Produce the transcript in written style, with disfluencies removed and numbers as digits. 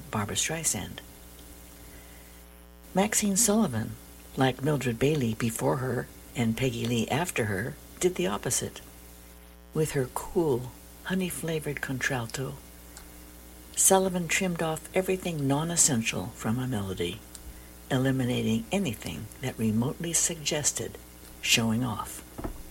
Barbra Streisand. Maxine Sullivan, like Mildred Bailey before her and Peggy Lee after her, did the opposite. With her cool, honey-flavored contralto, Sullivan trimmed off everything non-essential from a melody, eliminating anything that remotely suggested showing off.